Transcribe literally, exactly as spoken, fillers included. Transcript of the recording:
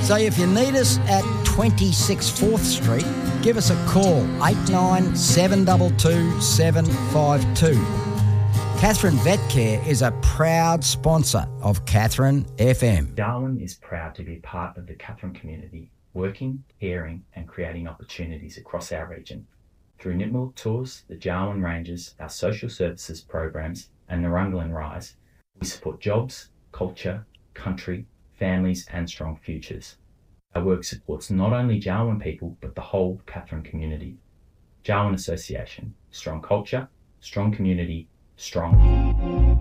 So if you need us at twenty-six fourth Street, give us a call, eight nine seven two two seven five two. Catherine Vet Care is a proud sponsor of Catherine F M. Darwin is proud to be part of the Catherine community, working, caring and creating opportunities across our region. Through Nipmuc Tours, the Darwin Rangers, our social services programs and Narunglan Rise, we support jobs, culture, country, families and strong futures. Our work supports not only Darwin people but the whole Catherine community. Darwin Association, strong culture, strong community, strong.